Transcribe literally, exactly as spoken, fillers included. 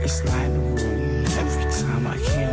It's like the room every time I can't